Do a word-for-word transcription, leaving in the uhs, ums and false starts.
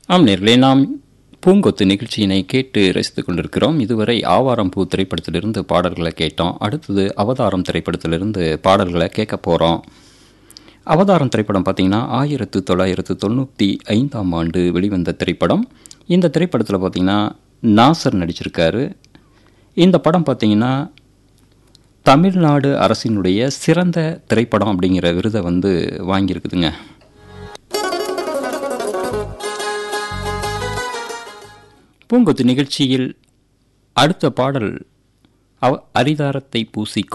ஆம் நேர்களே, நாம் பூங்கொத்து நிகழ்ச்சியினை கேட்டு ரசித்துக் கொண்டிருக்கிறோம். இதுவரை ஆவாரம் பூ திரைப்படத்திலிருந்து பாடல்களை கேட்டோம். அடுத்தது அவதாரம் திரைப்படத்திலிருந்து பாடல்களை கேட்க போகிறோம். அவதாரம் திரைப்படம் பார்த்திங்கன்னா ஆயிரத்து தொள்ளாயிரத்து தொண்ணூற்றி ஐந்தாம் ஆண்டு வெளிவந்த திரைப்படம். இந்த திரைப்படத்தில் பார்த்திங்கன்னா நாசர் நடிச்சிருக்காரு. இந்த படம் பார்த்திங்கன்னா தமிழ்நாடு அரசினுடைய சிறந்த திரைப்படம் அப்படிங்கிற விருதை வந்து வாங்கியிருக்குதுங்க. பூங்கொத்து நிகழ்ச்சியில் அடுத்த பாடல் அவ அரிதாரத்தை பூசிக்கொள்